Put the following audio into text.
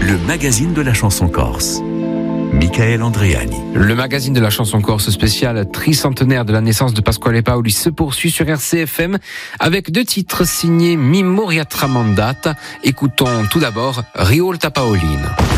le magazine de la chanson corse. Michael Andreani. Le magazine de la chanson corse spéciale tricentenaire de la naissance de Pasquale Paoli se poursuit sur RCFM avec 2 titres signés Memoria Tramandata. Écoutons tout d'abord Riolta Paolino.